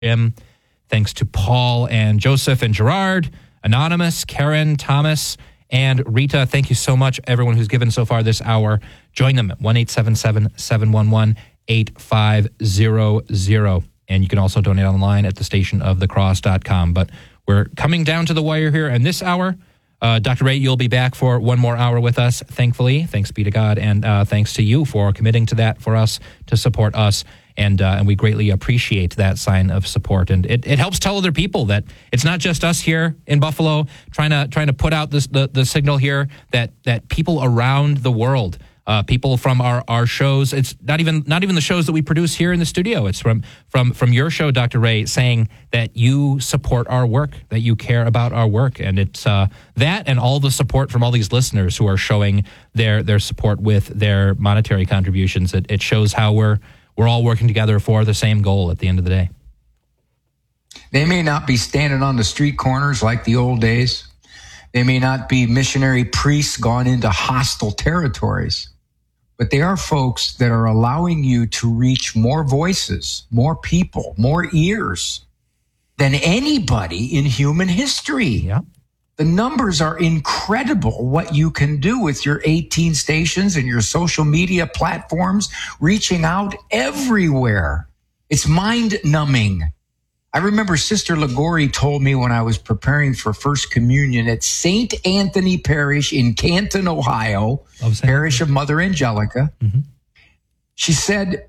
Jim. Thanks to Paul and Joseph and Gerard, Anonymous, Karen, Thomas, and Rita. Thank you so much, everyone who's given so far this hour. Join them at 1-877-711-8500. And you can also donate online at thestationofthecross.com. But we're coming down to the wire here. And this hour, Dr. Ray, you'll be back for one more hour with us, thankfully. Thanks be to God. And thanks to you for committing to that for us, to support us. And we greatly appreciate that sign of support. And it helps tell other people that it's not just us here in Buffalo trying to put out the signal here, that people around the world, people from our shows, it's not even the shows that we produce here in the studio. It's from your show, Dr. Ray, saying that you support our work, that you care about our work. And it's that and all the support from all these listeners who are showing their support with their monetary contributions. It shows how we're all working together for the same goal at the end of the day. They may not be standing on the street corners like the old days. They may not be missionary priests gone into hostile territories, but they are folks that are allowing you to reach more voices, more people, more ears than anybody in human history. Yeah. The numbers are incredible, what you can do with your 18 stations and your social media platforms, reaching out everywhere. It's mind-numbing. I remember Sister Ligori told me when I was preparing for First Communion at St. Anthony Parish in Canton, Ohio, parish of Mother Angelica. Mm-hmm. She said,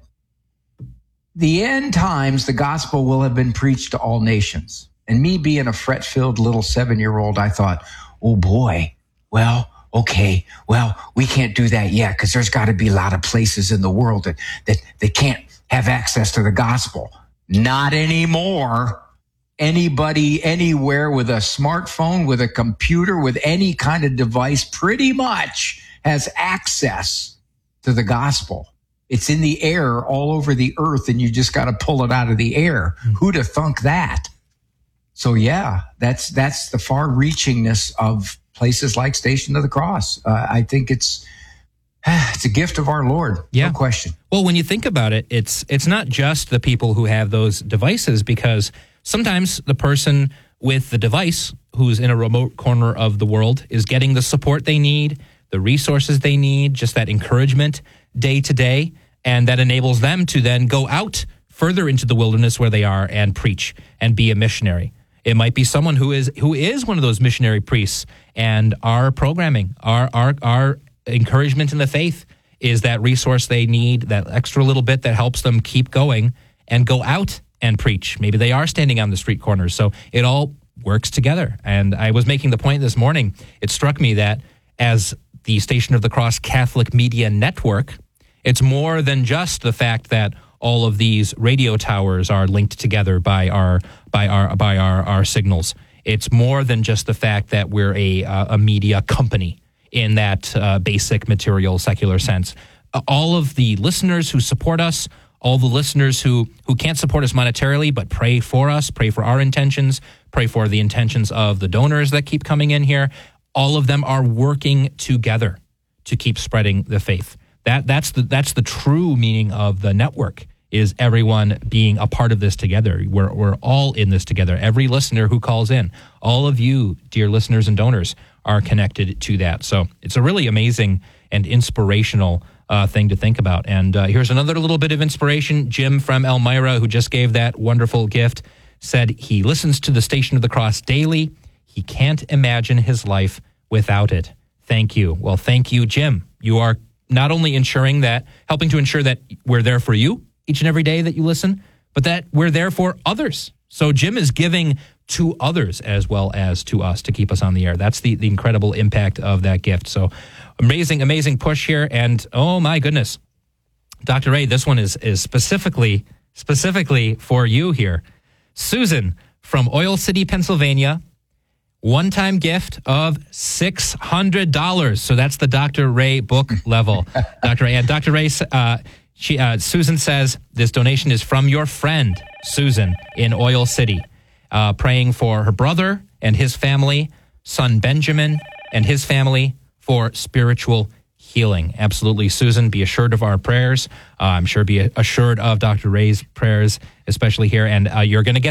the end times, the gospel will have been preached to all nations. And me being a fret-filled little 7-year-old, I thought, oh boy, well, okay, well, we can't do that yet because there's got to be a lot of places in the world that can't have access to the gospel. Not anymore. Anybody, anywhere with a smartphone, with a computer, with any kind of device pretty much has access to the gospel. It's in the air all over the earth, and you just got to pull it out of the air. Mm-hmm. Who'd have thunk that? So yeah, that's the far-reachingness of places like Station of the Cross. I think it's a gift of our Lord, no question. Well, when you think about it, it's not just the people who have those devices, because sometimes the person with the device who's in a remote corner of the world is getting the support they need, the resources they need, just that encouragement day to day, and that enables them to then go out further into the wilderness where they are and preach and be a missionary. It might be someone who is one of those missionary priests, and our programming, our encouragement in the faith is that resource they need, that extra little bit that helps them keep going and go out and preach. Maybe they are standing on the street corners. So it all works together. And I was making the point this morning, it struck me that as the Station of the Cross Catholic Media Network, it's more than just the fact that all of these radio towers are linked together by our signals. It's more than just the fact that we're a media company in that basic material secular sense. All of the listeners who support us, all the listeners who can't support us monetarily but pray for us, pray for our intentions, pray for the intentions of the donors that keep coming in here, all of them are working together to keep spreading the faith. That's the true meaning of the network, is everyone being a part of this together. We're all in this together. Every listener who calls in, all of you, dear listeners and donors, are connected to that. So it's a really amazing and inspirational thing to think about. And here's another little bit of inspiration. Jim from Elmira, who just gave that wonderful gift, said he listens to the Station of the Cross daily. He can't imagine his life without it. Thank you. Well, thank you, Jim. You are not only helping to ensure that we're there for you each and every day that you listen, but that we're there for others. So Jim is giving to others as well as to us to keep us on the air. That's the incredible impact of that gift. So amazing push here. And oh my goodness, Dr. Ray, this one is specifically for you here. Susan from Oil City, Pennsylvania, one-time gift of $600. So that's the Dr. Ray book level. Dr. Ray, and Dr. Ray, Susan says this donation is from your friend, Susan, in Oil City, praying for her brother and his family, son Benjamin and his family, for spiritual healing. Absolutely. Susan, be assured of our prayers. I'm sure be assured of Dr. Ray's prayers, especially here. And you're going to get